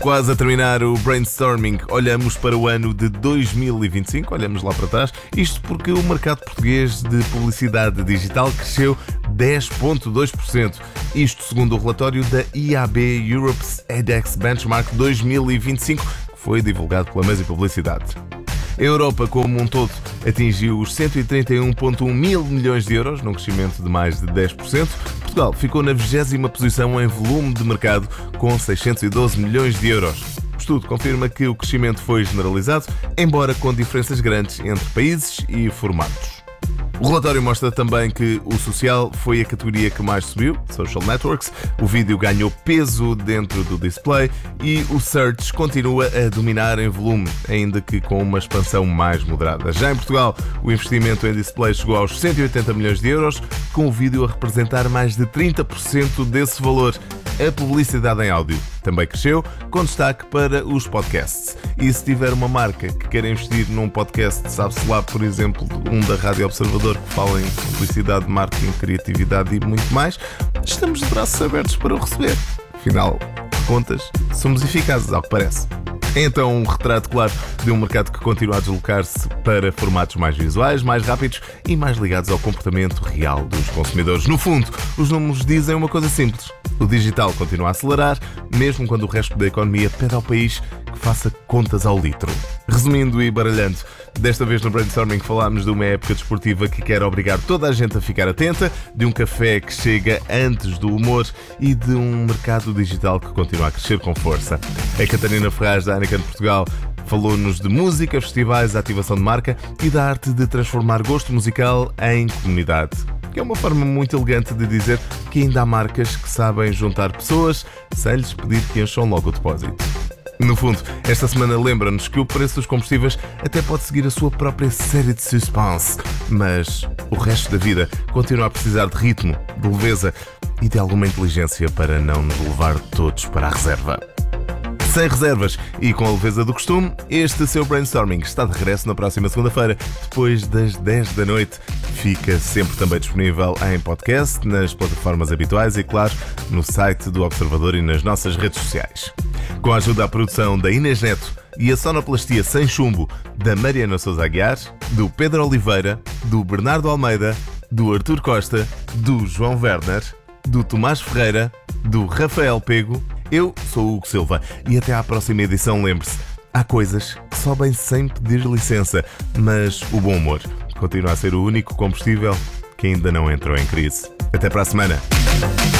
Quase a terminar o brainstorming, olhamos para o ano de 2025, olhamos lá para trás, isto porque o mercado português de publicidade digital cresceu 10,2%. Isto segundo o relatório da IAB Europe's EDX Benchmark 2025, que foi divulgado pela Mesa e Publicidade. A Europa, como um todo, atingiu os 131,1 mil milhões de euros, num crescimento de mais de 10%. Portugal ficou na 20ª posição em volume de mercado, com 612 milhões de euros. O estudo confirma que o crescimento foi generalizado, embora com diferenças grandes entre países e formatos. O relatório mostra também que o social foi a categoria que mais subiu, Social Networks, o vídeo ganhou peso dentro do display e o search continua a dominar em volume, ainda que com uma expansão mais moderada. Já em Portugal, o investimento em display chegou aos 180 milhões de euros, com o vídeo a representar mais de 30% desse valor. A publicidade em áudio também cresceu, com destaque para os podcasts. E se tiver uma marca que quer investir num podcast, sabe-se lá, por exemplo, um da Rádio Observador que fala em publicidade, marketing, criatividade e muito mais, estamos de braços abertos para o receber. Afinal de contas, somos eficazes, ao que parece. Então, um retrato claro de um mercado que continua a deslocar-se para formatos mais visuais, mais rápidos e mais ligados ao comportamento real dos consumidores. No fundo, os números dizem uma coisa simples. O digital continua a acelerar, mesmo quando o resto da economia pede ao país que faça contas ao litro. Resumindo e baralhando, desta vez no Brainstorming falámos de uma época desportiva que quer obrigar toda a gente a ficar atenta, de um café que chega antes do humor e de um mercado digital que continua a crescer com força. A Catarina Ferraz, da Heineken Portugal, falou-nos de música, festivais, ativação de marca e da arte de transformar gosto musical em comunidade. Que é uma forma muito elegante de dizer que ainda há marcas que sabem juntar pessoas sem lhes pedir que encham logo o depósito. No fundo, esta semana lembra-nos que o preço dos combustíveis até pode seguir a sua própria série de suspense, mas o resto da vida continua a precisar de ritmo, de leveza e de alguma inteligência para não nos levar todos para a reserva. Sem reservas e com a leveza do costume, este seu Brainstorming está de regresso na próxima segunda-feira, depois das 10 da noite. Fica sempre também disponível em podcast, nas plataformas habituais e, claro, no site do Observador e nas nossas redes sociais. Com a ajuda da produção da Inês Neto e a sonoplastia sem chumbo da Mariana Sousa Aguiar, do Pedro Oliveira, do Bernardo Almeida, do Artur Costa, do João Werner, do Tomás Ferreira, do Rafael Pego, eu sou o Hugo Silva e até à próxima edição. Lembre-se, há coisas que sobem sem pedir licença, mas o bom humor continua a ser o único combustível que ainda não entrou em crise. Até para a semana.